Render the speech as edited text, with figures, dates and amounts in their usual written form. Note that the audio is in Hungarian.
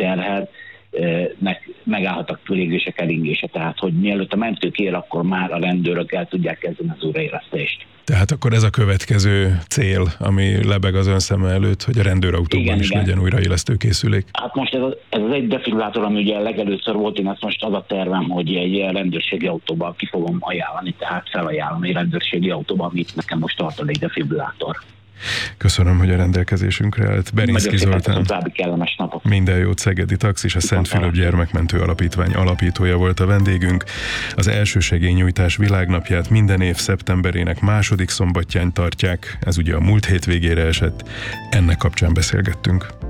terhelt, megállhat a légzések elingése, tehát hogy mielőtt a mentők ér, akkor már a rendőrök el tudják kezdeni az újraélesztést. Tehát akkor ez a következő cél, ami lebeg az ön szeme előtt, hogy a rendőrautóban is legyen újraélesztő készülék. Hát most ez az egy defibrillátor, ami ugye legelőször volt, én ezt most az a tervem, hogy egy rendőrségi autóban ki fogom ajánlani, tehát felajánlom egy rendőrségi autóban, amit nekem most tartal egy defibrillátor. Köszönöm, hogy a rendelkezésünkre állt. Berinszky Zoltán. Kellemes napot. Minden jót, Szegedi Taxis, a Szent Fülöp Gyermekmentő Alapítvány alapítója volt a vendégünk. Az elsősegélynyújtás világnapját minden év szeptemberének második szombatján tartják. Ez ugye a múlt hétvégére esett. Ennek kapcsán beszélgettünk.